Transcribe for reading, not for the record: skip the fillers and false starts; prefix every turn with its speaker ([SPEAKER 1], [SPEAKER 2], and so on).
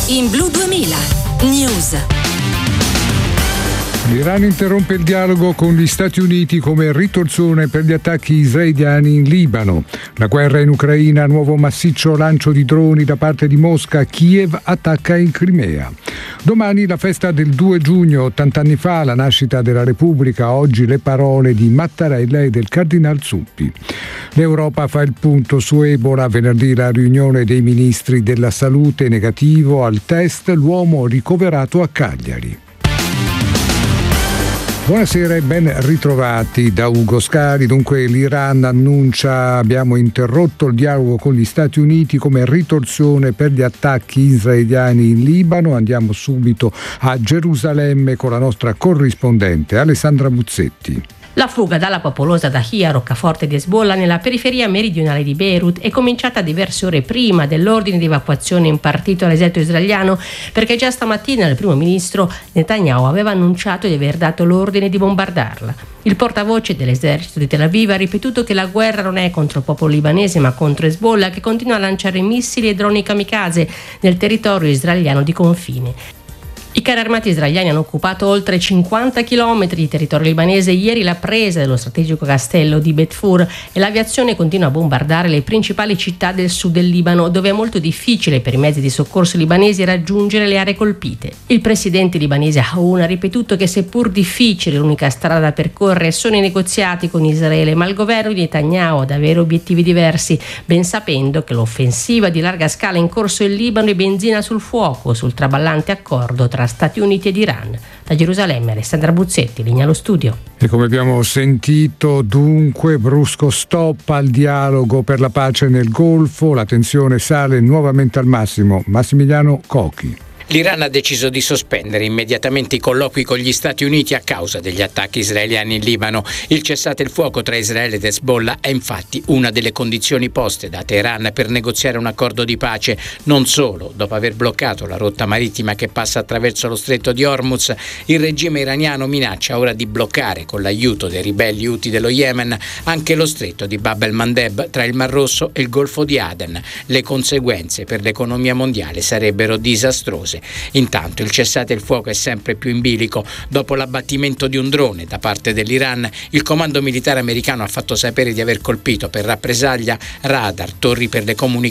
[SPEAKER 1] In Blu 2000 News.
[SPEAKER 2] L'Iran interrompe il dialogo con gli Stati Uniti come ritorsione per gli attacchi israeliani in Libano. La guerra in Ucraina, nuovo massiccio lancio di droni da parte di Mosca, Kiev attacca in Crimea. Domani la festa del 2 giugno, 80 anni fa, la nascita della Repubblica, oggi le parole di Mattarella e del Cardinal Zuppi. L'Europa fa il punto su Ebola, venerdì la riunione dei ministri della salute, negativo al test, l'uomo ricoverato a Cagliari. Buonasera e ben ritrovati da Ugo Scari. Dunque l'Iran annuncia: abbiamo interrotto il dialogo con gli Stati Uniti come ritorsione per gli attacchi israeliani in Libano. Andiamo subito a Gerusalemme con la nostra corrispondente Alessandra Buzzetti.
[SPEAKER 3] La fuga dalla popolosa Dahia, roccaforte di Hezbollah nella periferia meridionale di Beirut, è cominciata diverse ore prima dell'ordine di evacuazione impartito all'esercito israeliano, perché già stamattina il primo ministro Netanyahu aveva annunciato di aver dato l'ordine di bombardarla. Il portavoce dell'esercito di Tel Aviv ha ripetuto che la guerra non è contro il popolo libanese ma contro Hezbollah, che continua a lanciare missili e droni kamikaze nel territorio israeliano di confine. I carri armati israeliani hanno occupato oltre 50 chilometri di territorio libanese ieri, la presa dello strategico castello di Bet Fur, e l'aviazione continua a bombardare le principali città del sud del Libano, dove è molto difficile per i mezzi di soccorso libanesi raggiungere le aree colpite. Il presidente libanese Aoun ha ripetuto che seppur difficile l'unica strada da percorrere sono i negoziati con Israele, ma il governo di Netanyahu ad avere obiettivi diversi, ben sapendo che l'offensiva di larga scala in corso in Libano è benzina sul fuoco sul traballante accordo tra Stati Uniti ed Iran. Da Gerusalemme Alessandra Buzzetti, linea allo studio.
[SPEAKER 2] E come abbiamo sentito, dunque, brusco stop al dialogo per la pace nel Golfo, la tensione sale nuovamente al massimo. Massimiliano Cocchi.
[SPEAKER 4] L'Iran ha deciso di sospendere immediatamente i colloqui con gli Stati Uniti a causa degli attacchi israeliani in Libano. Il cessate il fuoco tra Israele ed Hezbollah è infatti una delle condizioni poste da Teheran per negoziare un accordo di pace. Non solo, dopo aver bloccato la rotta marittima che passa attraverso lo stretto di Hormuz, il regime iraniano minaccia ora di bloccare, con l'aiuto dei ribelli Houthi dello Yemen, anche lo stretto di Bab el-Mandeb tra il Mar Rosso e il Golfo di Aden. Le conseguenze per l'economia mondiale sarebbero disastrose. Intanto il cessate il fuoco è sempre più in bilico. Dopo l'abbattimento di un drone da parte dell'Iran, il comando militare americano ha fatto sapere di aver colpito per rappresaglia radar, torri per le comunicazioni